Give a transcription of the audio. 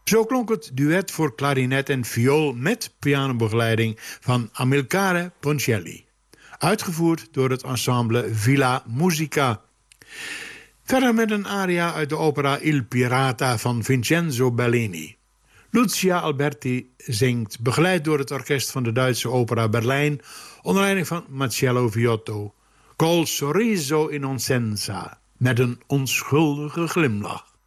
Zo klonk het duet voor klarinet en viool met pianobegeleiding van Amilcare Ponchielli. Uitgevoerd door het ensemble Villa Musica. Verder met een aria uit de opera Il Pirata van Vincenzo Bellini. Lucia Alberti zingt, begeleid door het orkest van de Duitse Opera Berlijn, onder leiding van Marcello Viotto. Col sorriso innocenza, met een onschuldige glimlach.